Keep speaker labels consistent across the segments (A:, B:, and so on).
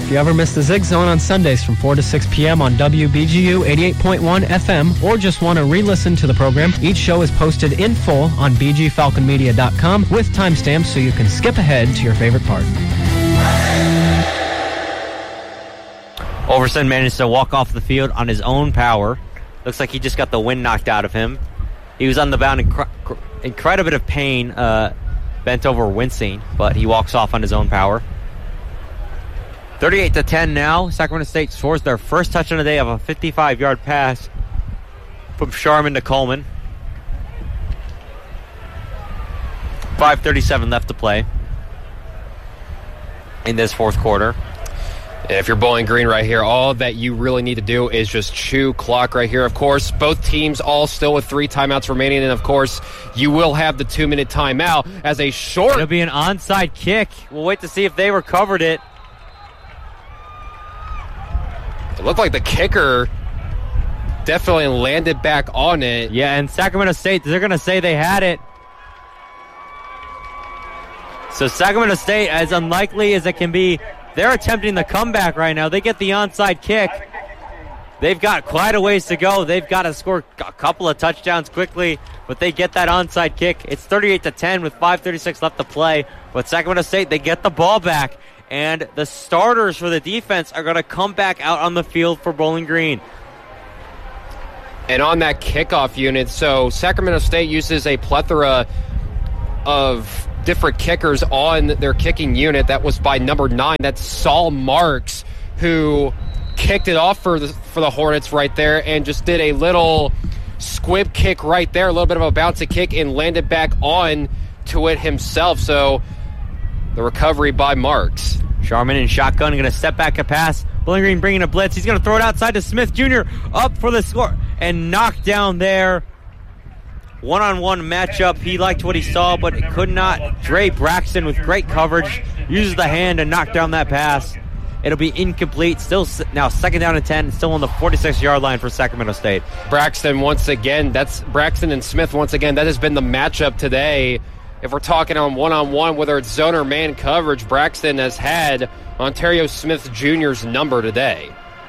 A: If you ever miss the Zig Zone on Sundays from 4 to 6 p.m. on WBGU 88.1 FM or just want to re-listen to the program, each show is posted in full on bgfalconmedia.com with timestamps so you can skip ahead to your favorite part.
B: Overson managed to walk off the field on his own power. Looks like he just got the wind knocked out of him. He was on the mound in quite a bit of pain, bent over wincing, but he walks off on his own power. 38-10 now. Sacramento State scores their first touchdown of the day of a 55-yard pass from Sharman to Coleman. 5:37 left to play in this fourth quarter.
C: If you're Bowling Green right here, all that you really need to do is just chew clock right here. Of course, both teams all still with 3 timeouts remaining. And, of course, you will have the 2-minute timeout as a short.
B: It'll be an onside kick. We'll wait to see if they recovered it.
C: It looked like the kicker definitely landed back on it.
B: Yeah, and Sacramento State, they're going to say they had it. So Sacramento State, as unlikely as it can be, they're attempting the comeback right now. They get the onside kick. They've got quite a ways to go. They've got to score a couple of touchdowns quickly, but they get that onside kick. It's 38-10 with 5:36 left to play. But Sacramento State, they get the ball back, and the starters for the defense are going to come back out on the field for Bowling Green.
C: And on that kickoff unit, so Sacramento State uses a plethora of different kickers on their kicking unit. That was by number 9. That's Saul Marks, who kicked it off for the Hornets right there and just did a little squib kick right there, a little bit of a bouncy kick, and landed back on to it himself. So the recovery by Marks.
B: Sharman in shotgun, going to step back a pass. Bowling Green bringing a blitz. He's going to throw it outside to Smith Jr. Up for the score and knocked down there. One-on-one matchup. He liked what he saw, but could not. Dre Braxton with great coverage uses the hand to knock down that pass. It'll be incomplete. Still now 2nd down and 10. Still on the 46-yard line for Sacramento State.
C: Braxton once again. That's Braxton and Smith once again. That has been the matchup today. If we're talking on one-on-one, whether it's zone or man coverage, Braxton has had Ontario Smith Jr.'s number today.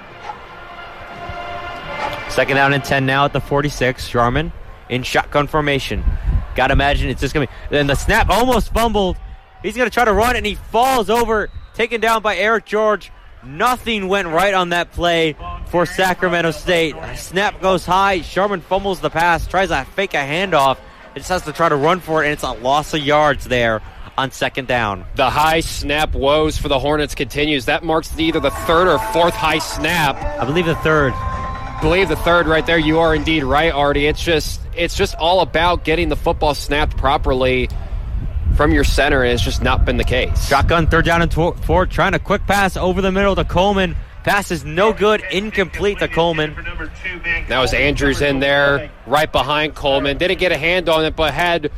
B: 2nd down and 10 now at the 46. Sharman in shotgun formation. Gotta imagine it's just gonna be. Then the snap almost fumbled. He's gonna try to run and he falls over, taken down by Eric George. Nothing went right on that play for Sacramento State. Snap goes high. Sharman fumbles the pass, tries to fake a handoff. It just has to try to run for it, and it's a loss of yards there on 2nd down.
C: The high snap woes for the Hornets continues. That marks either the 3rd or 4th high snap.
B: I believe the 3rd.
C: Believe the 3rd right there. You are indeed right, Artie. It's just all about getting the football snapped properly from your center, and it's just not been the case.
B: Shotgun, 3rd down and 4, trying a quick pass over the middle to Coleman. Pass is no good, incomplete to Coleman.
C: That was Andrews in there, right behind Coleman. Didn't get a hand on it, but had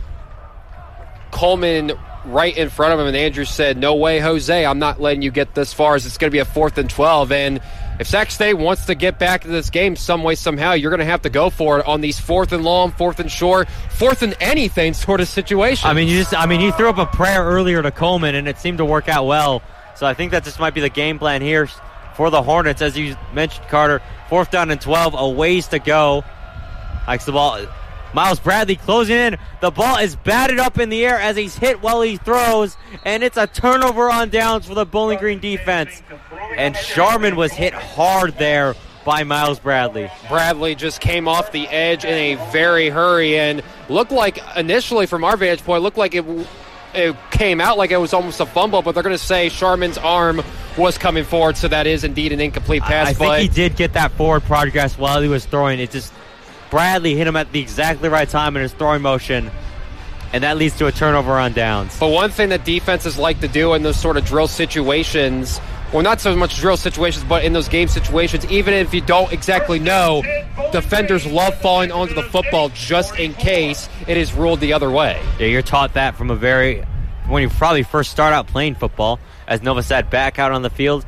C: Coleman right in front of him, and Andrews said, "No way, Jose, I'm not letting you get this far, as it's going to be a 4th and 12. And if Sac State wants to get back to this game some way, somehow, you're going to have to go for it on these 4th and long, 4th and short, 4th and anything sort of situations.
B: He threw up a prayer earlier to Coleman, and it seemed to work out well. So I think that just might be the game plan here for the Hornets, as you mentioned, Carter. 4th down and 12, a ways to go. Likes the ball. Miles Bradley closing in. The ball is batted up in the air as he's hit while he throws, and it's a turnover on downs for the Bowling Green defense. And Sharman was hit hard there by Miles Bradley.
C: Bradley just came off the edge in a very hurry, and looked like, initially from our vantage point, looked like it came out like it was almost a fumble, but they're going to say Sharman's arm was coming forward, so that is indeed an incomplete pass.
B: I think he did get that forward progress while he was throwing. It just, Bradley hit him at the exactly right time in his throwing motion, and that leads to a turnover on downs.
C: But one thing that defenses like to do in those sort of drill situations, well, not so much drill situations, but in those game situations, even if you don't exactly know, defenders love falling onto the football just in case it is ruled the other way.
B: Yeah, you're taught that from when you probably first start out playing football, as Novosad back out on the field.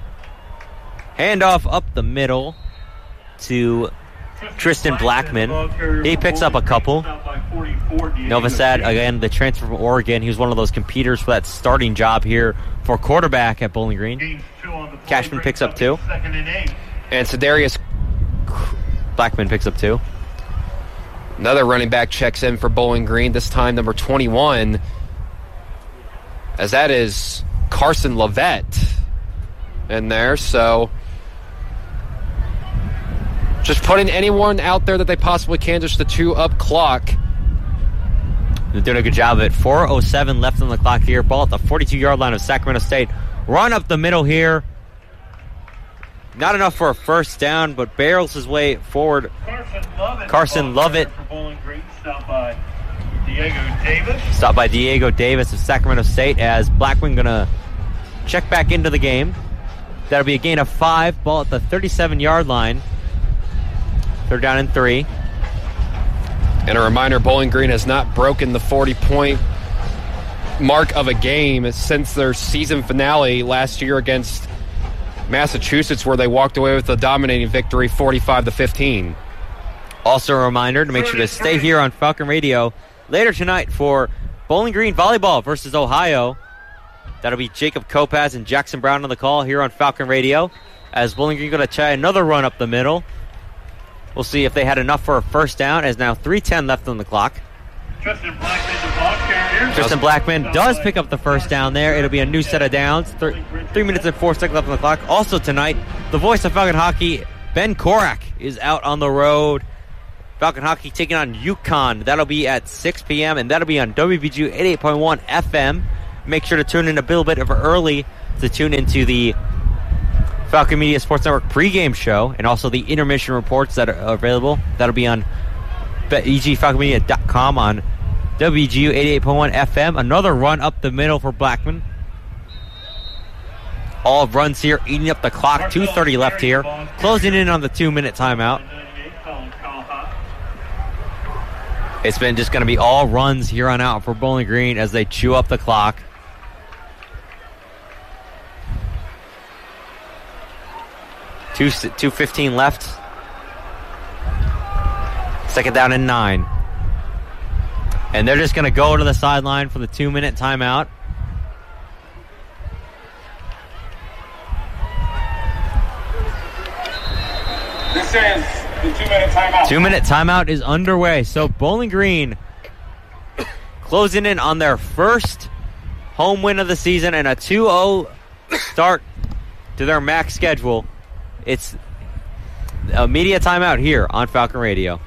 B: Handoff up the middle to Tristan Blackman. He picks up a couple. Novosad, again, the transfer from Oregon. He was one of those competitors for that starting job here for quarterback at Bowling Green. Cashman picks up 2.
C: And Sedarius
B: Blackman picks up 2.
C: Another running back checks in for Bowling Green, this time number 21, as that is Carson Lovett in there. So just putting anyone out there that they possibly can, just the 2-up clock.
B: They're doing a good job of it. 4:07 left on the clock here. Ball at the 42-yard line of Sacramento State. Run up the middle here. Not enough for a first down, but barrels his way forward. Carson Lovett.
D: Stopped by Diego Davis.
B: Stopped by Diego Davis of Sacramento State, as Blackman going to check back into the game. That'll be a gain of 5. Ball at the 37-yard line. 3rd down and 3.
C: And a reminder, Bowling Green has not broken the 40-point mark of a game since their season finale last year against Massachusetts, where they walked away with a dominating victory, 45-15.
B: Also a reminder to make sure to stay here on Falcon Radio later tonight for Bowling Green Volleyball versus Ohio. That'll be Jacob Kopaz and Jackson Brown on the call here on Falcon Radio, as Bowling Green going to try another run up the middle. We'll see if they had enough for a first down, as now 3:10 left on the clock.
D: Tristan Blackman, the ball carrier.
B: Tristan Blackman does pick up the first down there. It'll be a new set of downs. 3 minutes and 4 seconds left on the clock. Also tonight, the voice of Falcon Hockey, Ben Korak, is out on the road. Falcon Hockey taking on UConn. That'll be at 6 p.m., and that'll be on WBGU 88.1 FM. Make sure to tune in a little bit early to tune into the Falcon Media Sports Network pregame show, and also the intermission reports that are available. That'll be on egfalconmedia.com on WGU 88.1 FM. Another run up the middle for Blackman. All runs here, eating up the clock. 2:30 left here. Closing in on the 2-minute timeout. It's been just going to be all runs here on out for Bowling Green as they chew up the clock. $2:15 left. 2nd down and 9. And they're just going to go to the sideline for the 2-minute timeout.
D: This is the 2-minute timeout.
B: 2-minute timeout is underway. So Bowling Green closing in on their first home win of the season and a 2-0 start to their MAC schedule. It's a media timeout here on Falcon Radio.